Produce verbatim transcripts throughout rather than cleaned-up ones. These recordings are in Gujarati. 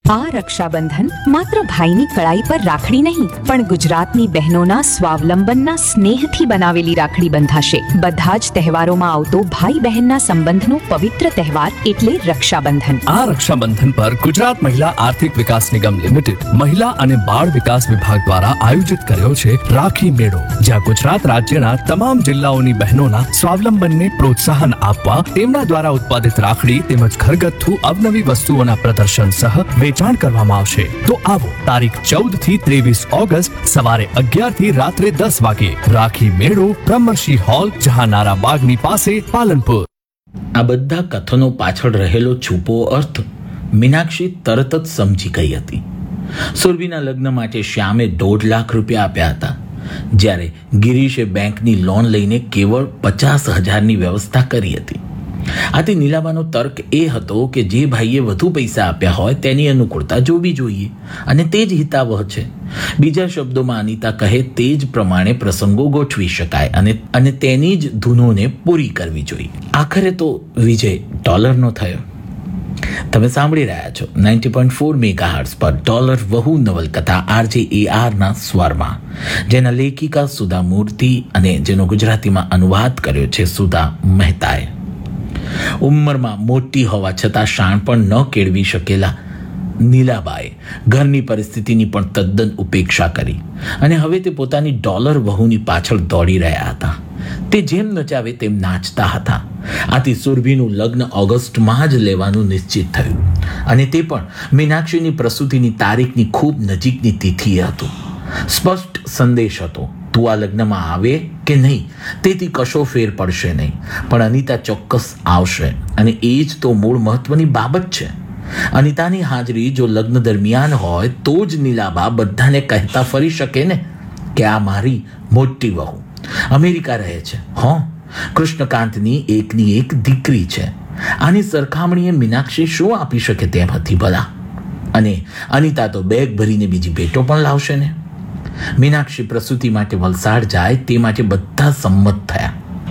આ રક્ષાબંધન માત્ર ભાઈની કળાઈ પર રાખડી નહીં પણ ગુજરાતની બહેનોના સ્વાવલંબનના સ્નેહથી બનાવેલી રાખડી બંધાશે. બધા જ તહેવારોમાં આવતો ભાઈ બહેનના સંબંધનો પવિત્ર તહેવાર એટલે રક્ષાબંધન. આ રક્ષાબંધન પર ગુજરાત મહિલા આર્થિક વિકાસ નિગમ લિમિટેડ મહિલા અને બાળ વિકાસ વિભાગ દ્વારા આયોજિત કર્યો છે રાખી મેળો, જ્યાં ગુજરાત રાજ્યના તમામ જિલ્લાઓની બહેનોના સ્વાવલંબનને પ્રોત્સાહન આપવા તેમના દ્વારા ઉત્પાદિત રાખડી તેમજ ઘરગથ્થુ અવનવી વસ્તુઓના પ્રદર્શન સહ વેચાણ કરવામાં આવશે. તો આવો તારીખ ચૌદ થી ત્રેવીસ ઓગસ્ટ સવારે અગિયાર થી રાત્રે દસ વાગે રાખી મેળો, બ્રહ્મર્ષિ હોલ, જહાનારા બાગની પાસે, પાલનપુર. આ બધા કથનો પાછળ રહેલો છુપો અર્થ મીનાક્ષી તરત જ સમજી ગઈ હતી. સુરભીના લગ્ન માટે શ્યામે દોઢ લાખ રૂપિયા આપ્યા હતા, જ્યારે ગિરીશે બેંકની લોન લઈને કેવળ પચાસ હજારની વ્યવસ્થા કરી હતી. આથી નીલાબાનો તર્ક એ હતો કે જે ભાઈએ વધુ પૈસા આપ્યા હોય તેની અનુકૂળતા જોવી જોઈએ અને તે જ હિતાવહ છે. બીજા શબ્દોમાં અનિતા કહે તે જ પ્રમાણે પ્રસંગો ગોઠવી શકાય અને અને તેની જ ધૂનોને પૂરી કરવી જોઈએ. આખરે તો વિજય ડોલરનો થયો. તમે સાંભળી રહ્યા છો નાઇન્ટી પોઈન્ટ ફોર મેગાહર્ટ્ઝ પર ડોલર વહુ નવલકથા આરજે એ આરના સ્વરમાં, જેના લેખિકા સુધા મૂર્તિ અને જેનો ગુજરાતીમાં અનુવાદ કર્યો છે સુધા મહેતાએ. ઉંમરમાં મોટી હોવા છતાં શાણપણ ન કેળવી શકેલા નીલાબાએ ઘરની પરિસ્થિતિની પણ તદ્દન ઉપેક્ષા કરી અને હવે તે પોતાની ડોલર વહુની પાછળ દોડી રહ્યા હતા. તે જેમ નચાવે તેમ નાચતા હતા. આથી સુરભીનું લગ્ન ઓગસ્ટમાં જ લેવાનું નિશ્ચિત થયું અને તે પણ મીનાક્ષીની પ્રસૂતિની તારીખની ખૂબ નજીકની તિથિએ હતું. સ્પષ્ટ સંદેશ હતો, તું આ લગ્નમાં આવે કે નહીં તેથી કશો ફેર પડશે નહીં, પણ અનિતા ચોક્કસ આવશે અને એ જ તો મૂળ મહત્વની બાબત છે. અનિતાની હાજરી જો લગ્ન દરમિયાન હોય તો જ નીલાબા બધાને કહેતા ફરી શકે ને કે આ મારી મોટી વહુ અમેરિકા રહે છે. હો, કૃષ્ણકાંતની એકની એક દીકરી છે. આની સરખામણીએ મીનાક્ષી શું આપી શકે તેમ હતી ભલા? અને અનિતા તો બેગ ભરીને બીજી ભેટો પણ લાવશે ને. મીનાક્ષી પ્રસૂતિ માટે વલસાડ જાય તે માટે બધા સંમત થયા.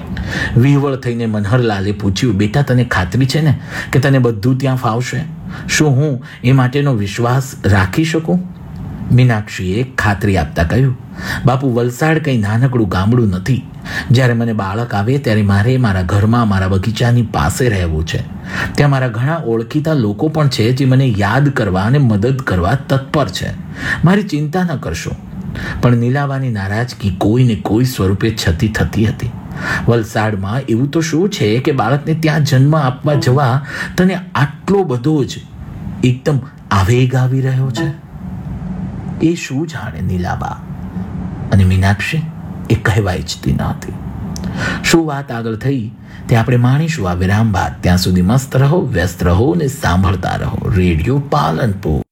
વિહવળ થઈને મનહરલાલે પૂછ્યું, બેટા તને ખાતરી છે ને કે તને બધું ત્યાં ફાવશે? શું હું એ માટેનો વિશ્વાસ રાખી શકું? મીનાક્ષીએ ખાતરી આપતા કહ્યું, બાપુ વલસાડ કંઈ નાનકડું ગામડું નથી. જ્યારે મને બાળક આવે ત્યારે મારે મારા ઘરમાં મારા બગીચાની પાસે રહેવું છે. ત્યાં મારા ઘણા ઓળખીતા લોકો પણ છે જે મને યાદ કરવા અને મદદ કરવા તત્પર છે. મારી ચિંતા ન કરશો. પણ નીલાવાની નારાજગી કોઈને કોઈ સ્વરૂપે છતી થતી હતી. વલસાડમાં એવું તો શું છે કે બાળકને ત્યાં જન્મ આપવા જવા તને આટલો બધો જ એકદમ આવેગ આવી રહ્યો છે? એ શું જાણે નીલાબા અને મીનાક્ષી એ કહેવા ઈચ્છતી ન હતી. શું વાત આગળ થઈ તે આપણે માણીશું આ વિરામ બાદ. ત્યાં સુધી મસ્ત રહો, વ્યસ્ત રહો અને સાંભળતા રહો રેડિયો પાલનપુર.